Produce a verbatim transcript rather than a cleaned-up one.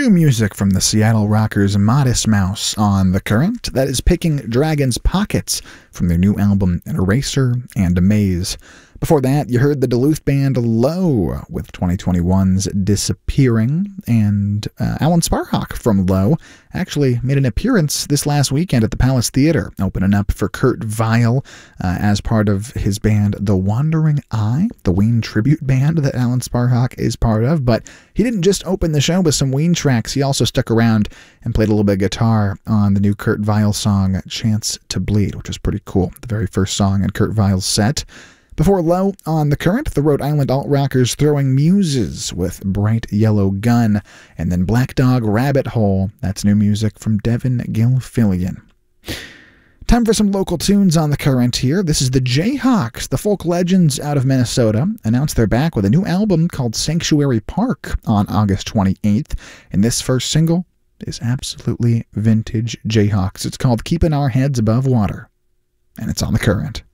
new music from the Seattle rockers Modest Mouse on The Current. That is Picking Dragon's Pockets from their new album An Eraser and a Maze. Before that, you heard the Duluth band Low with twenty twenty-one's Disappearing, and uh, Alan Sparhawk from Low actually made an appearance this last weekend at the Palace Theater, opening up for Kurt Vile uh, as part of his band The Wandering Eye, the Ween tribute band that Alan Sparhawk is part of. But he didn't just open the show with some Ween tracks, he also stuck around and played a little bit of guitar on the new Kurt Vile song Chance to Bleed, which was pretty cool, the very first song in Kurt Vile's set. Before Low on The Current, the Rhode Island alt-rockers Throwing Muses with Bright Yellow Gun, and then Black Dog Rabbit Hole, that's new music from Devin Gilfillian. Time for some local tunes on The Current here. This is the Jayhawks, the folk legends out of Minnesota, announced they're back with a new album called Sanctuary Park on August twenty-eighth, and this first single is absolutely vintage Jayhawks. It's called Keeping Our Heads Above Water, and it's on The Current.